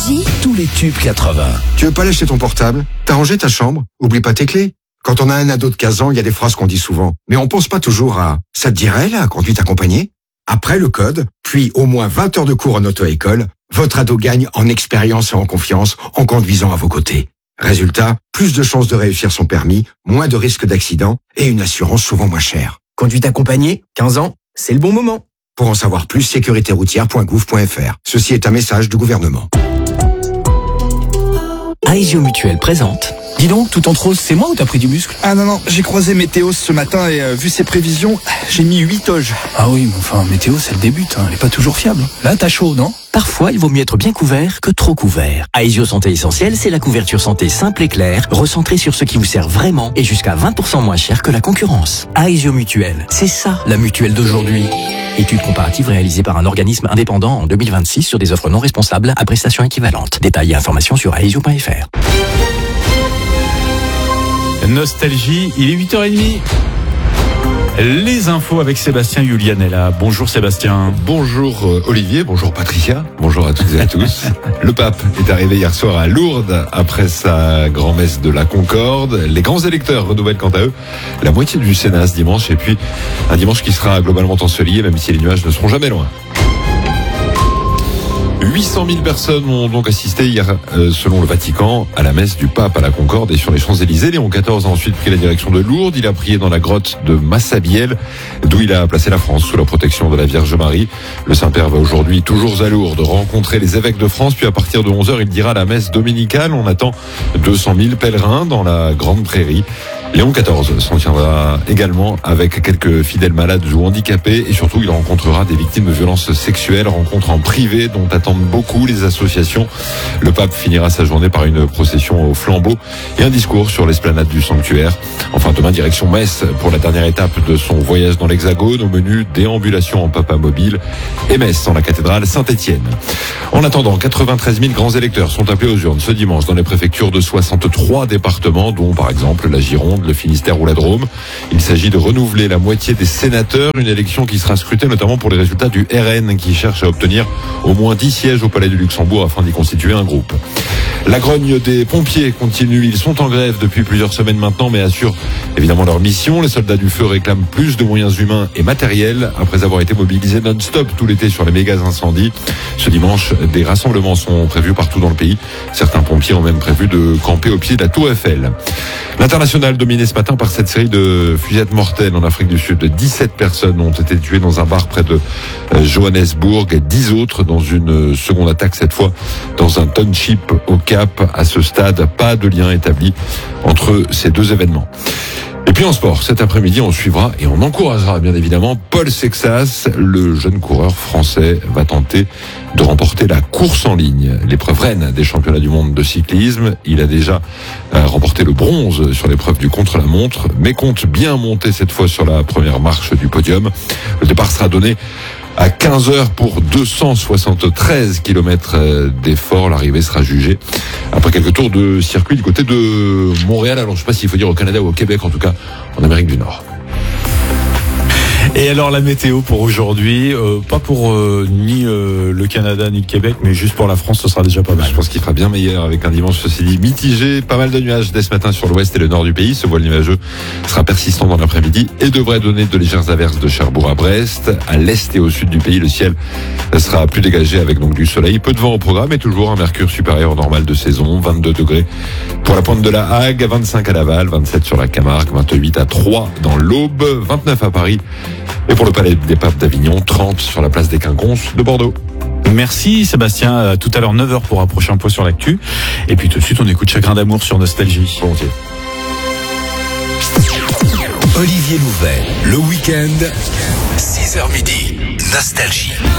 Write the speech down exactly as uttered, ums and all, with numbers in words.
Nostalgie, tous les tubes quatre-vingts. Tu veux pas lâcher ton portable? T'as rangé ta chambre? Oublie pas tes clés. Quand on a un ado de quinze ans, il y a des phrases qu'on dit souvent. Mais on pense pas toujours à « ça te dirait, la conduite accompagnée ?» Après le code, puis au moins vingt heures de cours en auto-école, votre ado gagne en expérience et en confiance en conduisant à vos côtés. Résultat, plus de chances de réussir son permis, moins de risques d'accident et une assurance souvent moins chère. Conduite accompagnée, quinze ans, c'est le bon moment. Pour en savoir plus, sécurité routière point gouv point f r. Ceci est un message du gouvernement. Aesio Mutuel présente. Dis donc, tout en rose, c'est moi ou t'as pris du muscle? Ah non, non, j'ai croisé Météo ce matin et euh, vu ses prévisions, j'ai mis huit toges. Ah oui, mais enfin, Météo, c'est le début, hein, elle est pas toujours fiable. Là, t'as chaud, non? Parfois, il vaut mieux être bien couvert que trop couvert. Aesio Santé Essentielle, c'est la couverture santé simple et claire, recentrée sur ce qui vous sert vraiment et jusqu'à vingt pour cent moins cher que la concurrence. Aesio Mutuel, c'est ça, la mutuelle d'aujourd'hui. Étude comparative réalisée par un organisme indépendant en deux mille vingt-six sur des offres non responsables à prestations équivalentes. Détails et informations sur aesio point f r. Nostalgie, il est huit heures trente. Les infos avec Sébastien Julianella. Bonjour Sébastien. Bonjour Olivier, bonjour Patricia, bonjour à toutes et à tous. Le pape est arrivé hier soir à Lourdes après sa grand-messe de la Concorde. Les grands électeurs renouvellent quant à eux la moitié du Sénat ce dimanche, et puis un dimanche qui sera globalement ensoleillé, même si les nuages ne seront jamais loin. huit cent mille personnes ont donc assisté hier, euh, selon le Vatican, à la messe du pape à la Concorde et sur les Champs-Élysées. Léon quatorze a ensuite pris la direction de Lourdes. Il a prié dans la grotte de Massabielle, d'où il a placé la France sous la protection de la Vierge Marie. Le Saint-Père va aujourd'hui, toujours à Lourdes, rencontrer les évêques de France. Puis à partir de onze heures, il dira la messe dominicale. On attend deux cent mille pèlerins dans la Grande Prairie. Léon quatorze s'en tiendra également avec quelques fidèles malades ou handicapés, et surtout il rencontrera des victimes de violences sexuelles, rencontre en privé dont attendent beaucoup les associations. Le pape finira sa journée par une procession au flambeau et un discours sur l'esplanade du sanctuaire. Enfin, demain, direction Metz pour la dernière étape de son voyage dans l'Hexagone. Au menu, déambulation en papa mobile et messe en la cathédrale Saint-Étienne. En attendant, quatre-vingt-treize mille grands électeurs sont appelés aux urnes ce dimanche dans les préfectures de soixante-trois départements, dont par exemple la Gironde, le Finistère ou la Drôme. Il s'agit de renouveler la moitié des sénateurs, une élection qui sera scrutée notamment pour les résultats du R N qui cherche à obtenir au moins dix sièges au Palais du Luxembourg afin d'y constituer un groupe. La grogne des pompiers continue. Ils sont en grève depuis plusieurs semaines maintenant, mais assurent évidemment leur mission. Les soldats du feu réclament plus de moyens humains et matériels après avoir été mobilisés non-stop tout l'été sur les méga incendies. Ce dimanche, des rassemblements sont prévus partout dans le pays. Certains pompiers ont même prévu de camper au pied de la Tour Eiffel. L'international dominé ce matin par cette série de fusillades mortelles en Afrique du Sud. dix-sept personnes ont été tuées dans un bar près de Johannesburg et dix autres dans une seconde attaque, cette fois dans un township au Cap. À ce stade, pas de lien établi entre ces deux événements. Et puis en sport, cet après-midi, on suivra et on encouragera bien évidemment Paul Sexas. Le jeune coureur français va tenter de remporter la course en ligne, l'épreuve reine des championnats du monde de cyclisme. Il a déjà euh, remporté le bronze sur l'épreuve du contre-la-montre, mais compte bien monter cette fois sur la première marche du podium. Le départ sera donné à quinze heures pour deux cent soixante-treize kilomètres d'effort. L'arrivée sera jugée après quelques tours de circuit du côté de Montréal. Alors je ne sais pas s'il faut dire au Canada ou au Québec, en tout cas en Amérique du Nord. Et alors la météo pour aujourd'hui, euh, pas pour euh, ni euh, le Canada ni le Québec, mais juste pour la France, ce sera déjà pas mal. Je pense qu'il fera bien meilleur avec un dimanche, ceci dit, mitigé. Pas mal de nuages dès ce matin sur l'ouest et le nord du pays. Ce voile nuageux sera persistant dans l'après-midi et devrait donner de légères averses de Cherbourg à Brest. À l'est et au sud du pays, le ciel sera plus dégagé avec donc du soleil. Peu de vent au programme et toujours un mercure supérieur au normal de saison. vingt-deux degrés pour la pointe de la Hague, vingt-cinq à Laval, vingt-sept sur la Camargue, vingt-huit à Troyes dans l'Aube, vingt-neuf à Paris. Et pour le Palais des Papes d'Avignon, trente sur la place des Quinconces de Bordeaux. Merci Sébastien, tout à l'heure neuf heures pour un prochain point sur l'actu. Et puis tout de suite on écoute Chagrin d'amour sur Nostalgie. Volontiers. Olivier Louvet, le week-end, six heures midi, Nostalgie.